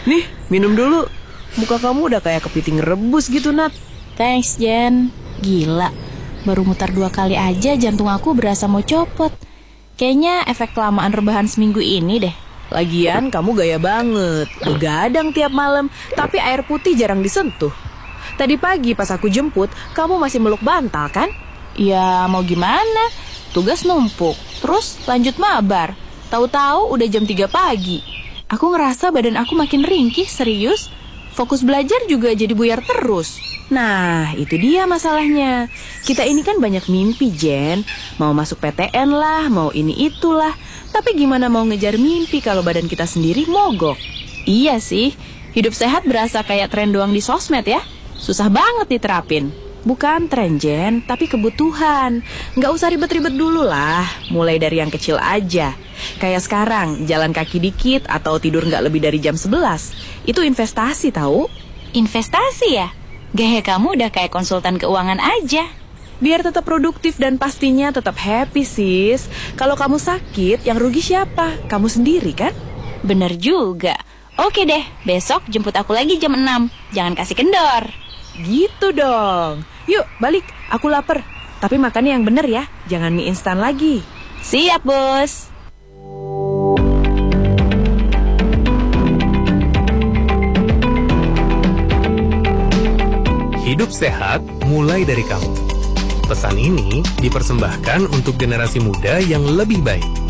Nih, minum dulu. Muka kamu udah kayak kepiting rebus gitu, Nat. Thanks, Jen. Gila, baru mutar 2 kali aja jantung aku berasa mau copot. Kayaknya efek kelamaan rebahan seminggu ini deh. Lagian kamu gaya banget. Begadang tiap malam, tapi air putih jarang disentuh. Tadi pagi pas aku jemput, kamu masih meluk bantal kan? Ya mau gimana? Tugas numpuk, terus lanjut mabar. Tahu-tahu udah jam 3 pagi. Aku ngerasa badan aku makin ringkih, serius. Fokus belajar juga jadi buyar terus. Nah, itu dia masalahnya. Kita ini kan banyak mimpi, Jen. Mau masuk PTN lah, mau ini itulah. Tapi gimana mau ngejar mimpi kalau badan kita sendiri mogok? Iya sih, hidup sehat berasa kayak tren doang di sosmed ya. Susah banget diterapin. Bukan tren, Jen, tapi kebutuhan. Nggak usah ribet-ribet dulu lah. Mulai dari yang kecil aja. Kayak sekarang, jalan kaki dikit atau tidur nggak lebih dari jam 11. Itu investasi tahu? Investasi ya? Gaya kamu udah kayak konsultan keuangan aja. Biar tetap produktif dan pastinya tetap happy, sis. Kalau kamu sakit, yang rugi siapa? Kamu sendiri kan? Bener juga. Oke deh, besok jemput aku lagi jam 6. Jangan kasih kendor. Gitu dong. Yuk, balik. Aku lapar. Tapi makannya yang bener ya. Jangan mie instan lagi. Siap, Bos. Hidup sehat mulai dari kamu. Pesan ini dipersembahkan untuk generasi muda yang lebih baik.